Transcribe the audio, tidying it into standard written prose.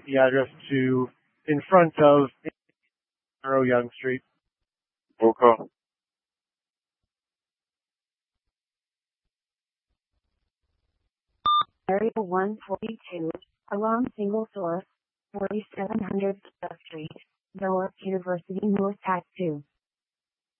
the address to in front of Young Street. Roll call. Area 142, along single source, 4700 Street, North University North Act 2.